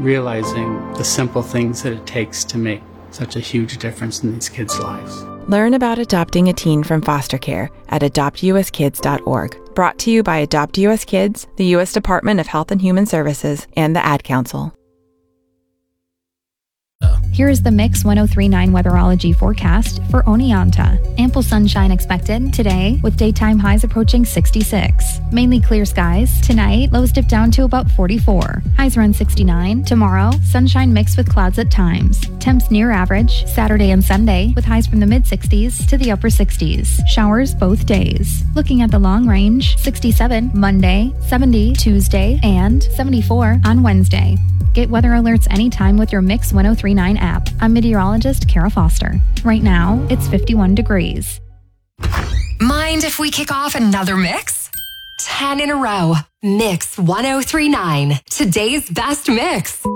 realizing the simple things that it takes to make such a huge difference in these kids' lives. Learn about adopting a teen from foster care at adoptuskids.org. Brought to you by Adopt U.S. Kids, the U.S. Department of Health and Human Services, and the Ad Council. Here is the Mix 1039 weatherology forecast for Oneonta. Ample sunshine expected today with daytime highs approaching 66. Mainly clear skies. Tonight, lows dip down to about 44. Highs around 69. Tomorrow, sunshine mixed with clouds at times. Temps near average. Saturday and Sunday with highs from the mid-60s to the upper 60s. Showers both days. Looking at the long range, 67 Monday, 70 Tuesday, and 74 on Wednesday. Get weather alerts anytime with your Mix 1039 app. I'm meteorologist Kara Foster. Right now, it's 51 degrees. Mind if we kick off another mix? 10 in a row. Mix 1039. Today's best mix.